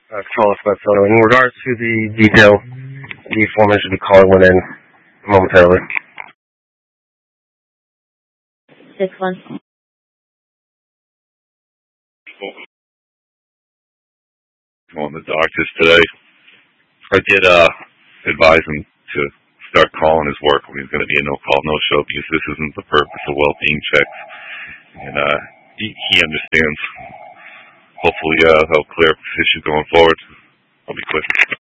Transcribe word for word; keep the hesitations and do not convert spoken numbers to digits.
uh, call us, but so in regards to the detail, the foreman should be calling one in momentarily. Six one. On the doctors today. I did uh, advise him to start calling his work when he's going to be a no-call, no-show, because this isn't the purpose of well-being checks. And uh, he, he understands. Hopefully uh, that'll clear up this issue going forward. I'll be quick.